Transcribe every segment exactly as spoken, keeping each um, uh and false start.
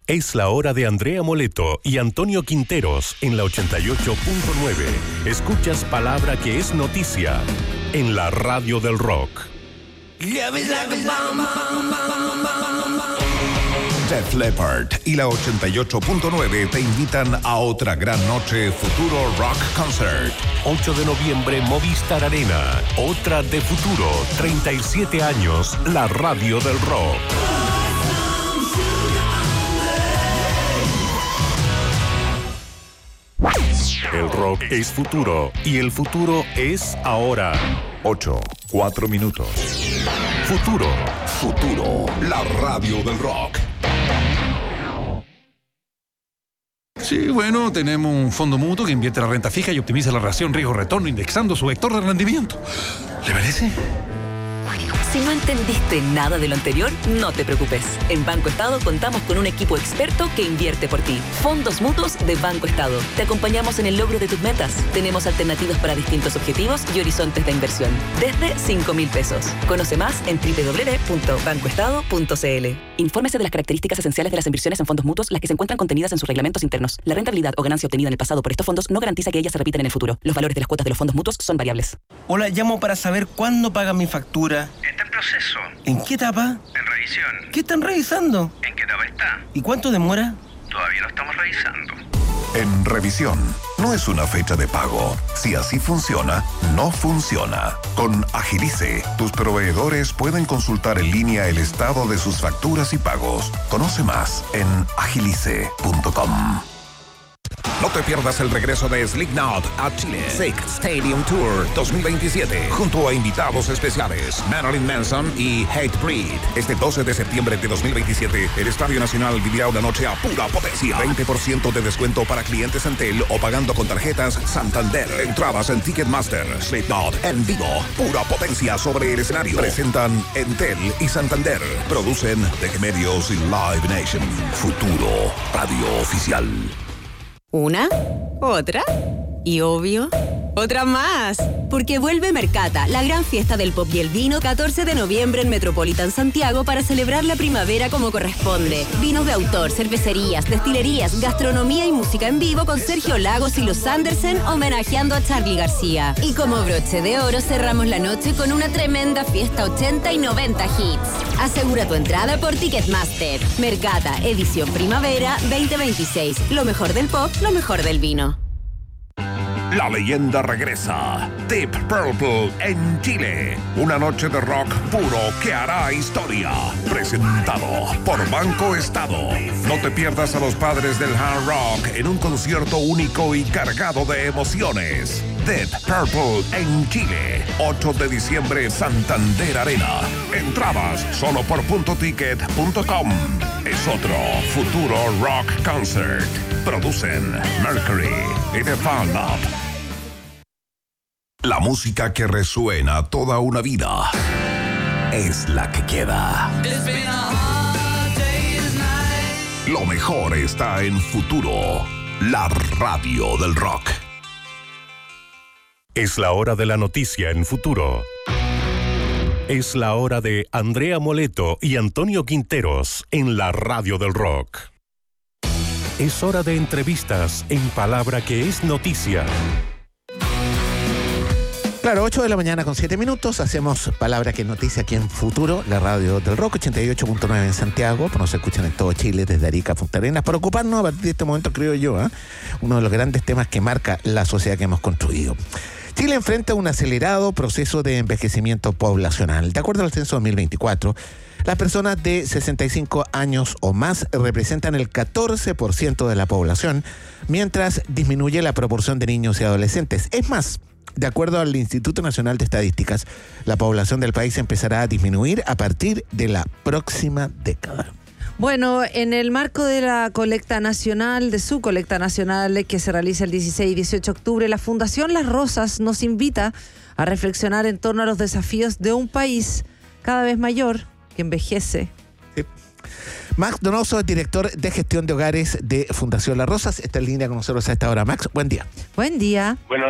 Es la hora de Andrea Moleto y Antonio Quinteros en la ochenta y ocho punto nueve. Escuchas palabra que es noticia en la radio del rock. Def Leppard y la ochenta y ocho punto nueve te invitan a otra gran noche Futuro Rock Concert. ocho de noviembre, Movistar Arena. Otra de Futuro. treinta y siete años, la radio del rock. El rock es futuro y el futuro es ahora. ocho, cuatro minutos. Futuro. Futuro, la radio del rock. Sí, bueno, tenemos un fondo mutuo que invierte la renta fija y optimiza la relación riesgo-retorno indexando su vector de rendimiento. ¿Le parece? Si no entendiste nada de lo anterior, no te preocupes. En Banco Estado contamos con un equipo experto que invierte por ti. Fondos mutuos de Banco Estado. Te acompañamos en el logro de tus metas. Tenemos alternativas para distintos objetivos y horizontes de inversión. Desde cinco mil pesos. Conoce más en doble u doble u doble u punto banco estado punto c l. Infórmese de las características esenciales de las inversiones en fondos mutuos, las que se encuentran contenidas en sus reglamentos internos. La rentabilidad o ganancia obtenida en el pasado por estos fondos no garantiza que ellas se repitan en el futuro. Los valores de las cuotas de los fondos mutuos son variables. Hola, llamo para saber cuándo pagan mi factura. Está en proceso. ¿En qué etapa? En revisión. ¿Qué están revisando? ¿En qué etapa está? ¿Y cuánto demora? Todavía lo estamos revisando. En revisión, no es una fecha de pago. Si así funciona, no funciona. Con Agilice, tus proveedores pueden consultar en línea el estado de sus facturas y pagos. Conoce más en agilice punto com. No te pierdas el regreso de Slipknot a Chile. Sick Stadium Tour dos mil veintisiete. Junto a invitados especiales Marilyn Manson y Hatebreed. Este doce de septiembre de dos mil veintisiete, el Estadio Nacional vivirá una noche a pura potencia. veinte por ciento de descuento para clientes Entel o pagando con tarjetas Santander. Entradas en Ticketmaster. Slipknot en vivo. Pura potencia sobre el escenario. Presentan Entel y Santander. Producen Tech Medios y Live Nation. Futuro Radio Oficial. Una, otra y obvio, otra más. Porque vuelve Mercata, la gran fiesta del pop y el vino, catorce de noviembre en Metropolitan Santiago para celebrar la primavera como corresponde. Vinos de autor, cervecerías, destilerías, gastronomía y música en vivo con Sergio Lagos y los Andersen homenajeando a Charly García. Y como broche de oro cerramos la noche con una tremenda fiesta ochenta y noventa hits. Asegura tu entrada por Ticketmaster. Mercata, edición primavera veinte veintiséis. Lo mejor del pop, lo mejor del vino. La leyenda regresa. Deep Purple en Chile. Una noche de rock puro que hará historia. Presentado por Banco Estado. No te pierdas a los padres del hard rock en un concierto único y cargado de emociones. Deep Purple en Chile. ocho de diciembre, Santander Arena. Entradas solo por punto ticket punto com. Es otro Futuro Rock Concert. Producen Mercury y The Fan Up. La música que resuena toda una vida es la que queda. Lo mejor está en Futuro, la radio del rock. Es la hora de la noticia en Futuro. Es la hora de Andrea Moleto y Antonio Quinteros en la radio del rock. Es hora de entrevistas en palabra que es noticia. Claro, ocho de la mañana con siete minutos, hacemos Palabra que es noticia aquí en Futuro, la radio del rock, ochenta y ocho punto nueve en Santiago, pues nos escuchan en todo Chile, desde Arica a Punta Arenas, para ocuparnos a partir de este momento, creo yo, ¿eh? uno de los grandes temas que marca la sociedad que hemos construido. Chile enfrenta un acelerado proceso de envejecimiento poblacional. De acuerdo al censo dos mil veinticuatro, las personas de sesenta y cinco años o más representan el catorce por ciento de la población, mientras disminuye la proporción de niños y adolescentes. Es más, de acuerdo al Instituto Nacional de Estadísticas, la población del país empezará a disminuir a partir de la próxima década. Bueno, en el marco de la colecta nacional, de su colecta nacional que se realiza el dieciséis y dieciocho de octubre, la Fundación Las Rosas nos invita a reflexionar en torno a los desafíos de un país cada vez mayor que envejece. Sí. Max Donoso, director de gestión de hogares de Fundación Las Rosas, está en línea con nosotros a esta hora. Max, buen día. Buen día. Bueno,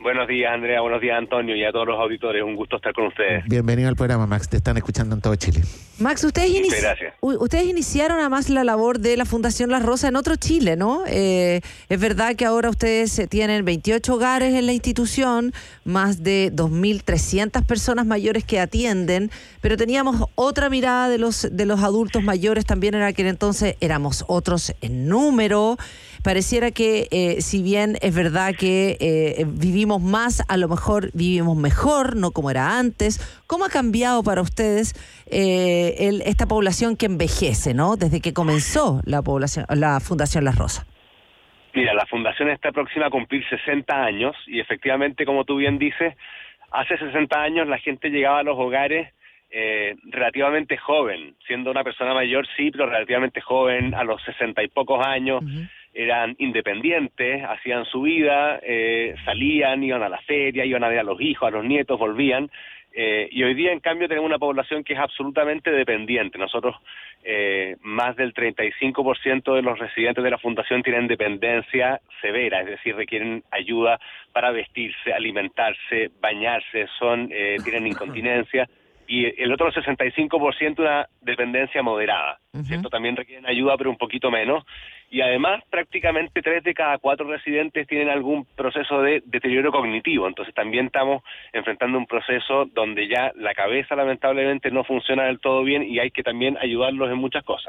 Buenos días, Andrea, buenos días, Antonio, y a todos los auditores. Un gusto estar con ustedes. Bienvenido al programa, Max. Te están escuchando en todo Chile. Max, ustedes, inici gracias. ustedes iniciaron además la labor de la Fundación La Rosa en otro Chile, ¿no? Eh, es verdad que ahora ustedes tienen veintiocho hogares en la institución, más de dos mil trescientas personas mayores que atienden, pero teníamos otra mirada de los, de los adultos mayores también en aquel entonces, éramos otros en número. Pareciera que eh, si bien es verdad que eh, vivimos más, a lo mejor vivimos mejor, no como era antes. ¿Cómo ha cambiado para ustedes eh, el, esta población que envejece, ¿no? Desde que comenzó la población, la Fundación La Rosa. Mira, la Fundación está próxima a cumplir sesenta años y efectivamente, como tú bien dices, hace sesenta años la gente llegaba a los hogares eh, relativamente joven, siendo una persona mayor sí, pero relativamente joven, a los sesenta y pocos años. Uh-huh. Eran independientes, hacían su vida, eh, salían, iban a la feria, iban a ver a los hijos, a los nietos, volvían. Eh, y hoy día, en cambio, tenemos una población que es absolutamente dependiente. Nosotros, eh, más del treinta y cinco por ciento de los residentes de la Fundación tienen dependencia severa, es decir, requieren ayuda para vestirse, alimentarse, bañarse, son eh, tienen incontinencia. Y el otro sesenta y cinco por ciento una dependencia moderada, uh-huh. ¿cierto? También requieren ayuda, pero un poquito menos. Y además, prácticamente tres de cada cuatro residentes tienen algún proceso de deterioro cognitivo. Entonces también estamos enfrentando un proceso donde ya la cabeza lamentablemente no funciona del todo bien y hay que también ayudarlos en muchas cosas.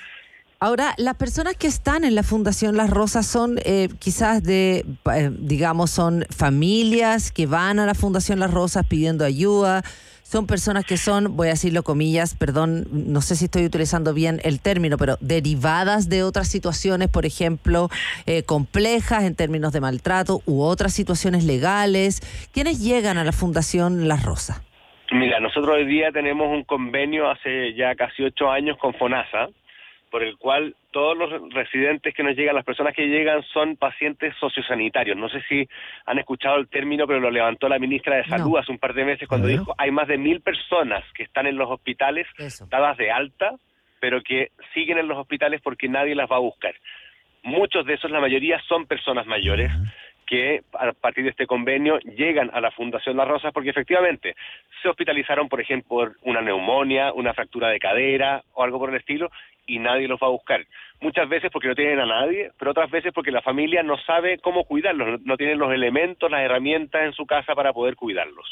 Ahora, las personas que están en la Fundación Las Rosas son eh, quizás de, eh, digamos, son familias que van a la Fundación Las Rosas pidiendo ayuda. Son personas que son, voy a decirlo comillas, perdón, no sé si estoy utilizando bien el término, pero derivadas de otras situaciones, por ejemplo, eh, complejas en términos de maltrato u otras situaciones legales. ¿Quiénes llegan a la Fundación Las Rosas? Mira, nosotros hoy día tenemos un convenio hace ya casi ocho años con FONASA, por el cual todos los residentes que nos llegan, las personas que llegan son pacientes sociosanitarios. No sé si han escuchado el término, pero lo levantó la ministra de Salud no. hace un par de meses cuando dijo hay más de mil personas que están en los hospitales Eso. dadas de alta, pero que siguen en los hospitales porque nadie las va a buscar. Muchos de esos, la mayoría, son personas mayores uh-huh. que a partir de este convenio llegan a la Fundación Las Rosas porque efectivamente se hospitalizaron, por ejemplo, por una neumonía, una fractura de cadera o algo por el estilo, y nadie los va a buscar. Muchas veces porque no tienen a nadie, pero otras veces porque la familia no sabe cómo cuidarlos, no tienen los elementos, las herramientas en su casa para poder cuidarlos.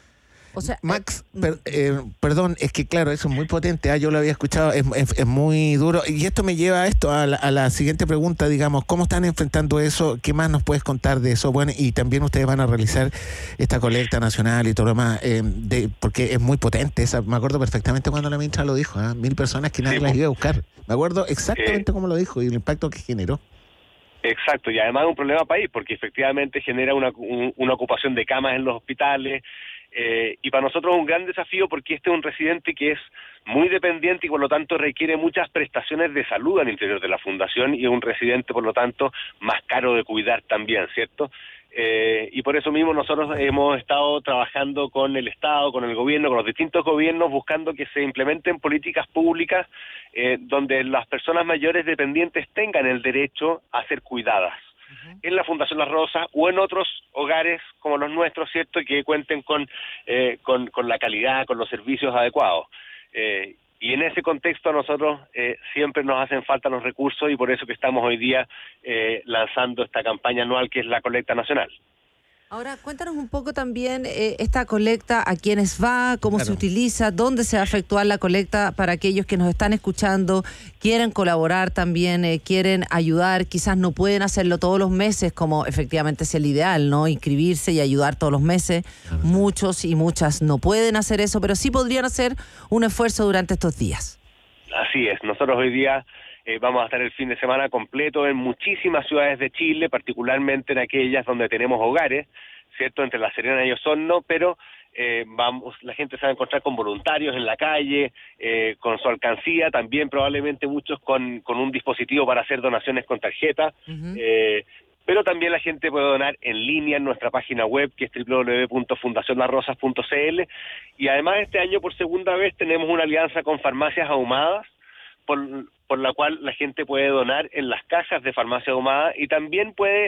O sea, Max, per, eh, perdón, es que claro, eso es muy potente, ah, yo lo había escuchado, es, es, es muy duro, y esto me lleva a esto, a la, a la siguiente pregunta, digamos, ¿cómo están enfrentando eso? ¿Qué más nos puedes contar de eso? Bueno, y también ustedes van a realizar esta colecta nacional y todo lo demás, eh, de, porque es muy potente, esa, me acuerdo perfectamente cuando la ministra lo dijo, ¿eh? mil personas que nadie sí, las iba a buscar, me acuerdo exactamente eh, cómo lo dijo y el impacto que generó. Exacto, y además es un problema país, porque efectivamente genera una, un, una ocupación de camas en los hospitales, Eh, y para nosotros es un gran desafío porque este es un residente que es muy dependiente y por lo tanto requiere muchas prestaciones de salud al interior de la fundación y es un residente por lo tanto más caro de cuidar también, ¿cierto? Eh, y por eso mismo nosotros hemos estado trabajando con el Estado, con el gobierno, con los distintos gobiernos buscando que se implementen políticas públicas eh, donde las personas mayores dependientes tengan el derecho a ser cuidadas. En la Fundación Las Rosas o en otros hogares como los nuestros, ¿cierto? Que cuenten con, eh, con, con la calidad, con los servicios adecuados. Eh, y en ese contexto a nosotros eh, siempre nos hacen falta los recursos y por eso que estamos hoy día eh, lanzando esta campaña anual que es la colecta nacional. Ahora, cuéntanos un poco también eh, esta colecta, a quiénes va, cómo claro. se utiliza, dónde se va a efectuar la colecta para aquellos que nos están escuchando, quieren colaborar también, eh, quieren ayudar, quizás no pueden hacerlo todos los meses como efectivamente es el ideal, ¿no? Inscribirse y ayudar todos los meses. Claro. Muchos y muchas no pueden hacer eso, pero sí podrían hacer un esfuerzo durante estos días. Así es, nosotros hoy día Eh, vamos a estar el fin de semana completo en muchísimas ciudades de Chile, particularmente en aquellas donde tenemos hogares, ¿cierto? Entre La Serena y Osorno, pero eh, vamos, la gente se va a encontrar con voluntarios en la calle, eh, con su alcancía, también probablemente muchos con, con un dispositivo para hacer donaciones con tarjeta, uh-huh. eh, pero también la gente puede donar en línea en nuestra página web, que es doble u doble u doble u punto fundación las rosas punto c l, y además este año por segunda vez tenemos una alianza con Farmacias Ahumadas, por, por la cual la gente puede donar en las cajas de Farmacia Ahumada y también puede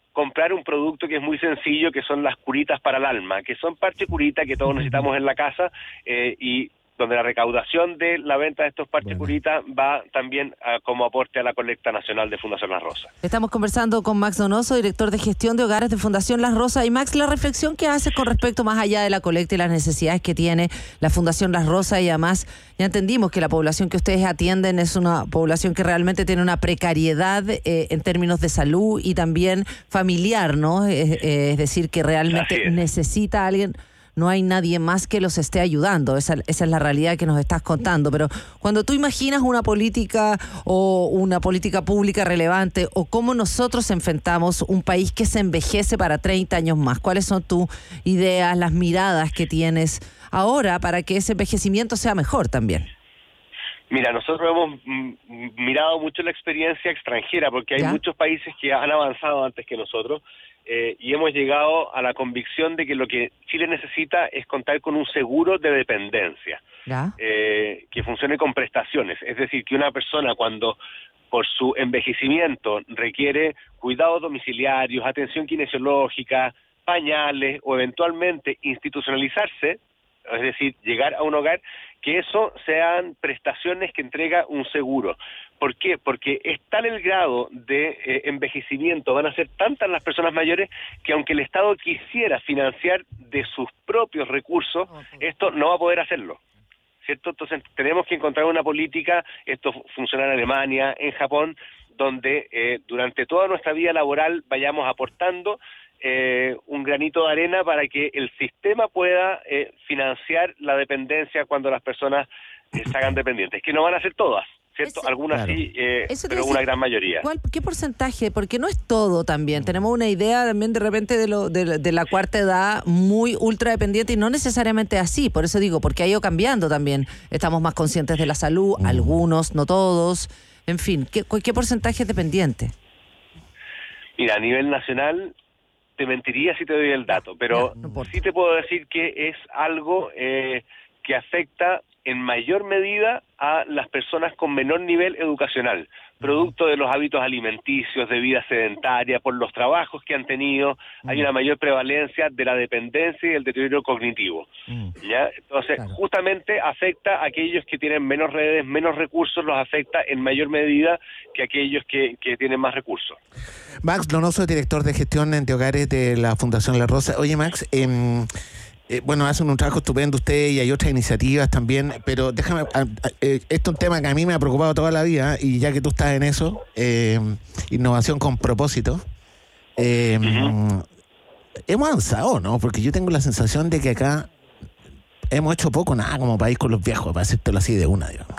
comprar un producto que es muy sencillo, que son las curitas para el alma, que son parche curita que todos necesitamos en la casa, eh, y donde la recaudación de la venta de estos parches bueno. curitas va también a, como aporte a la colecta nacional de Fundación Las Rosas. Estamos conversando con Max Donoso, director de gestión de hogares de Fundación Las Rosas. Y Max, la reflexión que haces con respecto más allá de la colecta y las necesidades que tiene la Fundación Las Rosas, y además ya entendimos que la población que ustedes atienden es una población que realmente tiene una precariedad eh, en términos de salud y también familiar, ¿no? Eh, eh, es decir, que realmente es. necesita a alguien. No hay nadie más que los esté ayudando. Esa, esa es la realidad que nos estás contando. Pero cuando tú imaginas una política o una política pública relevante, o cómo nosotros enfrentamos un país que se envejece para treinta años más, ¿cuáles son tus ideas, las miradas que tienes ahora para que ese envejecimiento sea mejor también? Mira, nosotros hemos mm, mirado mucho la experiencia extranjera, porque hay ¿Ya? muchos países que han avanzado antes que nosotros, eh, y hemos llegado a la convicción de que lo que Chile necesita es contar con un seguro de dependencia, eh, que funcione con prestaciones. Es decir, que una persona cuando por su envejecimiento requiere cuidados domiciliarios, atención kinesiológica, pañales o eventualmente institucionalizarse, es decir, llegar a un hogar, que eso sean prestaciones que entrega un seguro. ¿Por qué? Porque es tal el grado de eh, envejecimiento, van a ser tantas las personas mayores, que aunque el Estado quisiera financiar de sus propios recursos, esto no va a poder hacerlo, ¿cierto? Entonces tenemos que encontrar una política, esto funciona en Alemania, en Japón, donde eh, durante toda nuestra vida laboral vayamos aportando Eh, un granito de arena para que el sistema pueda eh, financiar la dependencia cuando las personas eh, se hagan dependientes, que no van a ser todas, ¿cierto? Eso, Algunas claro. sí, eh, pero una gran mayoría. ¿Cuál, ¿Qué porcentaje? Porque no es todo también. Tenemos una idea también de repente de, lo, de, de la cuarta edad muy ultra dependiente, y no necesariamente así. Por eso digo, porque ha ido cambiando también. Estamos más conscientes de la salud, mm. algunos, no todos. En fin, ¿qué, qué porcentaje es dependiente? Mira, a nivel nacional, te mentiría si te doy el dato, pero no, no sí te puedo decir que es algo eh, que afecta en mayor medida a las personas con menor nivel educacional, producto de los hábitos alimenticios, de vida sedentaria, por los trabajos que han tenido, hay una mayor prevalencia de la dependencia y el deterioro cognitivo. ¿Ya? Entonces, claro. justamente afecta a aquellos que tienen menos redes, menos recursos, los afecta en mayor medida que aquellos que, que tienen más recursos. Max Donoso, director de gestión de hogares de la Fundación La Rosa. Oye, Max, eh, Eh, bueno, hacen un trabajo estupendo ustedes, y hay otras iniciativas también, pero déjame, a, a, eh, esto es un tema que a mí me ha preocupado toda la vida, y ya que tú estás en eso, eh, innovación con propósito, eh, uh-huh. hemos avanzado, ¿no? Porque yo tengo la sensación de que acá hemos hecho poco, nada como país con los viejos, para decírtelo así de una, digamos.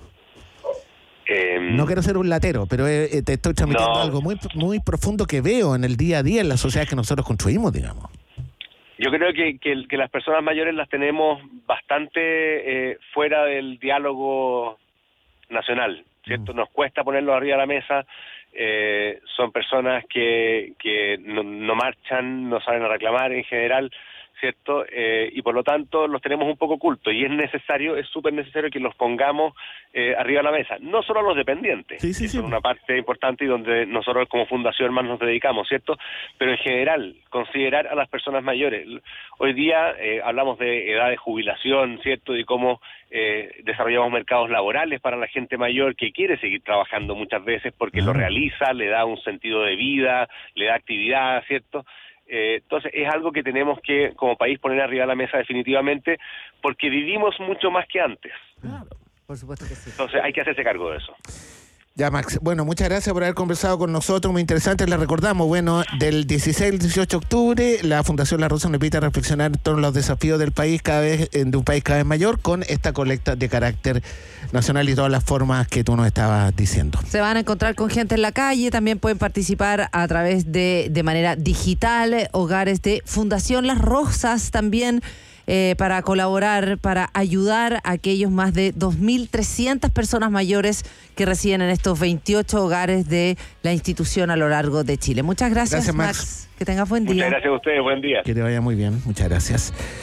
Eh, no quiero ser un latero, pero eh, te estoy transmitiendo no. algo muy, muy profundo que veo en el día a día en la sociedad que nosotros construimos, digamos. Yo creo que, que, que las personas mayores las tenemos bastante eh, fuera del diálogo nacional, ¿cierto? Nos cuesta ponerlos arriba de la mesa, eh, son personas que, que no, no marchan, no salen a reclamar en general, ¿cierto? Eh, y por lo tanto los tenemos un poco ocultos, y es necesario, es súper necesario que los pongamos eh, arriba de la mesa, no solo a los dependientes, sí, sí, que sí. son una parte importante y donde nosotros como fundación más nos dedicamos, ¿cierto? Pero en general, considerar a las personas mayores. Hoy día eh, hablamos de edad de jubilación, ¿cierto? Y cómo eh, desarrollamos mercados laborales para la gente mayor que quiere seguir trabajando muchas veces porque ah. lo realiza, le da un sentido de vida, le da actividad, ¿cierto? Eh, entonces es algo que tenemos que como país poner arriba de la mesa definitivamente, porque vivimos mucho más que antes. Claro, por supuesto que sí. Entonces hay que hacerse cargo de eso. Ya, Max, bueno, muchas gracias por haber conversado con nosotros, muy interesante. Les recordamos, bueno, del dieciséis al dieciocho de octubre, la Fundación La Rosa nos invita a reflexionar en torno a los desafíos del país, cada vez de un país cada vez mayor, con esta colecta de carácter nacional y todas las formas que tú nos estabas diciendo. Se van a encontrar con gente en la calle, también pueden participar a través de, de manera digital, hogares de Fundación Las Rosas también, Eh, para colaborar, para ayudar a aquellos más de dos mil trescientas personas mayores que residen en estos veintiocho hogares de la institución a lo largo de Chile. Muchas gracias, gracias Max. Max. Que tengas buen día. Muchas gracias a ustedes, buen día. Que te vaya muy bien, muchas gracias.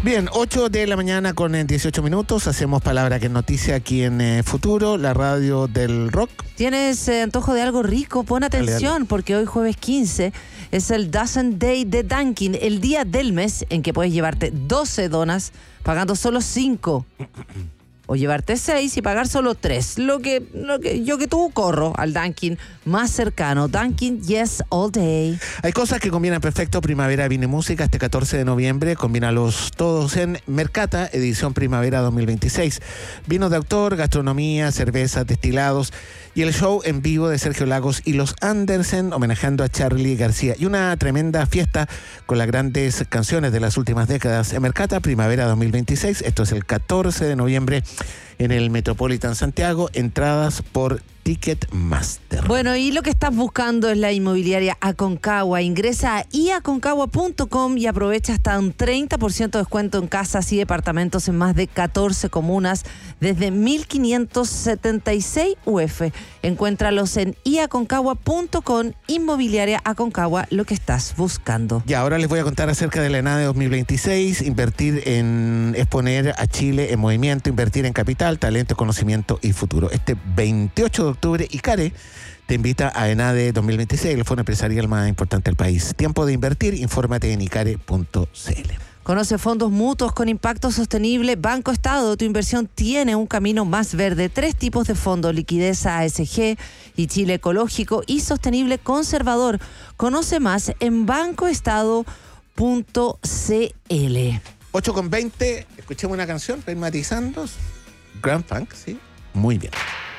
Bien, ocho de la mañana con eh, dieciocho minutos. Hacemos Palabra que es Noticia aquí en eh, Futuro, la radio del rock. ¿Tienes eh, antojo de algo rico? Pon atención, Dale, dale. porque hoy jueves quince es el Dozen Day de Dunkin', el día del mes en que puedes llevarte doce donas pagando solo cinco. O llevarte seis y pagar solo tres. Lo que, lo que yo que tú corro al Dunkin' más cercano. Dunkin', yes, all day. Hay cosas que combinan perfecto. Primavera, Vino y Música este catorce de noviembre. Combínalos todos en Mercata, edición Primavera dos mil veintiséis. Vinos de autor, gastronomía, cervezas, destilados y el show en vivo de Sergio Lagos y los Andersen homenajeando a Charly García. Y una tremenda fiesta con las grandes canciones de las últimas décadas. En Mercata, Primavera dos mil veintiséis. Esto es el catorce de noviembre en el Metropolitan Santiago. Entradas por Ticketmaster. Bueno, y lo que estás buscando es la inmobiliaria Aconcagua. Ingresa a i aconcagua punto com y aprovecha hasta un treinta por ciento de descuento en casas y departamentos en más de catorce comunas desde mil quinientos setenta y seis U F. Encuéntralos en i aconcagua punto com. Inmobiliaria Aconcagua, lo que estás buscando. Y ahora les voy a contar acerca de la ENADE dos mil veintiséis. Invertir en exponer a Chile en movimiento, invertir en capital, talento, conocimiento y futuro. Este veintiocho de octubre, ICARE te invita a ENADE dos mil veintiséis, el fondo empresarial más importante del país. Tiempo de invertir, infórmate en icare punto c l. Conoce fondos mutuos con impacto sostenible. Banco Estado, tu inversión tiene un camino más verde. Tres tipos de fondos: liquidez A S G y Chile Ecológico y Sostenible Conservador. Conoce más en banco estado punto c l. ocho con veinte, escuchemos una canción, Matizando. Grand Funk, sí. Muy bien.